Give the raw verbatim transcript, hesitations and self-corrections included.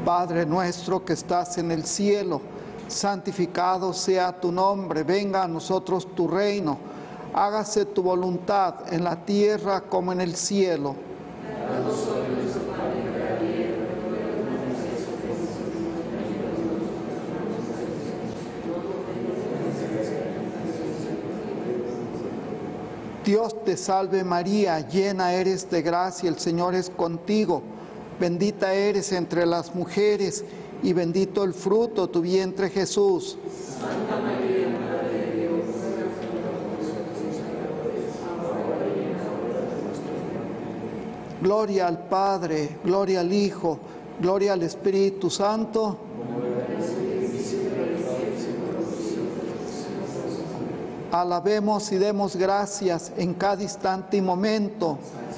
Padre nuestro que estás en el cielo, santificado sea tu nombre, venga a nosotros tu reino, hágase tu voluntad en la tierra como en el cielo. Dios te salve María, llena eres de gracia, el Señor es contigo. Bendita eres entre las mujeres y bendito el fruto de tu vientre Jesús. Santa María, Madre de Dios, ruega por nosotros pecadores, ahora y en la hora de nuestra muerte. Gloria al Padre, gloria al Hijo, gloria al Espíritu Santo. Alabemos y demos gracias en cada instante y momento